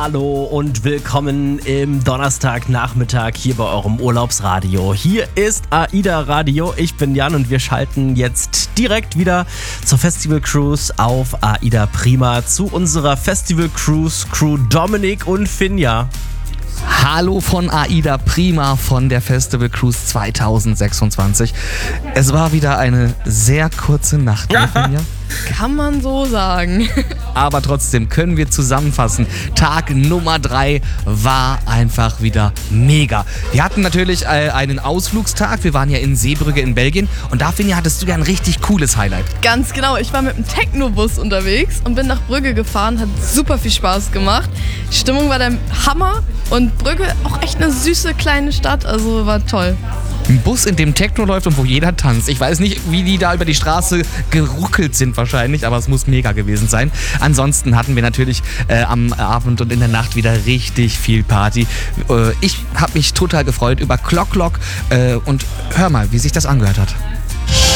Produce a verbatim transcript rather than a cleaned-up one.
Hallo und willkommen im Donnerstagnachmittag hier bei eurem Urlaubsradio. Hier ist AIDA Radio, ich bin Jan und wir schalten jetzt direkt wieder zur Festival Cruise auf AIDA Prima zu unserer Festival Cruise Crew Dominik und Finja. Hallo von AIDA Prima von der Festival Cruise zwanzig sechsundzwanzig. Es war wieder eine sehr kurze Nacht, ne, Finja? Kann man so sagen. Aber trotzdem können wir zusammenfassen. Tag Nummer drei war einfach wieder mega. Wir hatten natürlich äh, einen Ausflugstag. Wir waren ja in Seebrugge in Belgien. Und da, Finja, hattest du ja ein richtig cooles Highlight. Ganz genau. Ich war mit einem Techno-Bus unterwegs und bin nach Brügge gefahren. Hat super viel Spaß gemacht. Die Stimmung war der Hammer. Und Brügge auch echt eine süße kleine Stadt. Also war toll. Ein Bus, in dem Techno läuft und wo jeder tanzt. Ich weiß nicht, wie die da über die Straße geruckelt sind wahrscheinlich, aber es muss mega gewesen sein. Ansonsten hatten wir natürlich äh, am Abend und in der Nacht wieder richtig viel Party. Äh, ich habe mich total gefreut über Clock Clock äh, und hör mal, wie sich das angehört hat.